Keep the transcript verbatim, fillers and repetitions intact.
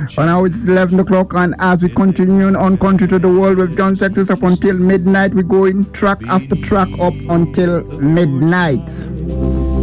And now it's eleven o'clock, and as we continue on Country to the World with John Sextus up until midnight, we go in track after track up until midnight.